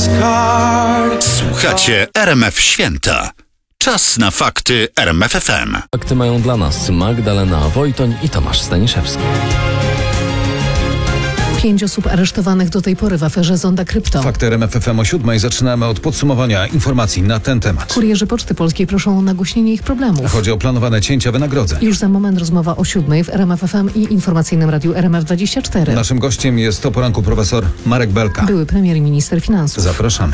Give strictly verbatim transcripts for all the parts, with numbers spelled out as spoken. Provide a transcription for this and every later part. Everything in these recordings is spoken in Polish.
Słuchacie R M F Święta. Czas na fakty R M F F M. Fakty mają dla nas Magdalena Wojtoń i Tomasz Staniszewski. Pięć osób aresztowanych do tej pory w aferze Zonda Krypto. Fakty R M F F M o siódmej. Zaczynamy od podsumowania informacji na ten temat. Kurierzy Poczty Polskiej proszą o nagłośnienie ich problemów. Chodzi o planowane cięcia wynagrodzeń. Już za moment rozmowa o siódmej w R M F F M i informacyjnym radiu R M F dwadzieścia cztery. Naszym gościem jest o poranku profesor Marek Belka. Były premier i minister finansów. Zapraszamy.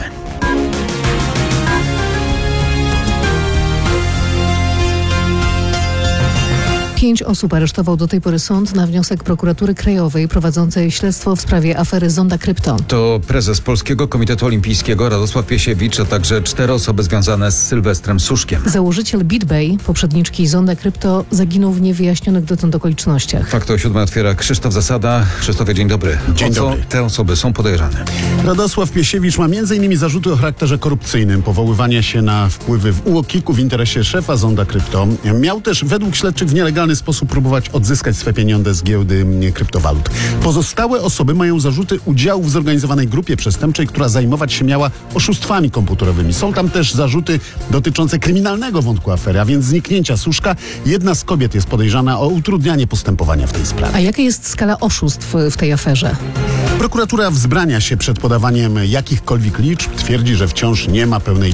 Pięć osób aresztował do tej pory sąd na wniosek prokuratury krajowej prowadzącej śledztwo w sprawie afery Zonda Krypto. To prezes Polskiego Komitetu Olimpijskiego Radosław Piesiewicz, a także cztery osoby związane z Sylwestrem Suszkiem. Założyciel BitBay, poprzedniczki Zonda Krypto, zaginął w niewyjaśnionych dotąd okolicznościach. Fakty o siódmej otwiera Krzysztof Zasada. Krzysztofie, dzień dobry. Dzień o co dobry. te osoby są podejrzane? Radosław Piesiewicz ma między innymi zarzuty o charakterze korupcyjnym, powoływania się na wpływy w U O K I K-u w interesie szefa Zonda Krypto. Miał też według śledczych w nielegalny sposób próbować odzyskać swe pieniądze z giełdy kryptowalut. Pozostałe osoby mają zarzuty udziału w zorganizowanej grupie przestępczej, która zajmować się miała oszustwami komputerowymi. Są tam też zarzuty dotyczące kryminalnego wątku afery, a więc zniknięcia Suszka. Jedna z kobiet jest podejrzana o utrudnianie postępowania w tej sprawie. A jaka jest skala oszustw w tej aferze? Prokuratura wzbrania się przed podawaniem jakichkolwiek liczb. Twierdzi, że wciąż nie ma pełnej